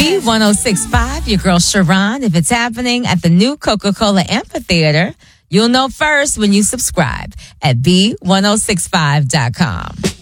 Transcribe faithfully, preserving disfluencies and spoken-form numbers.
B ten sixty-five, your girl Sharon. If it's happening at the new Coca-Cola Amphitheater, you'll know first when you subscribe at B ten sixty-five dot com.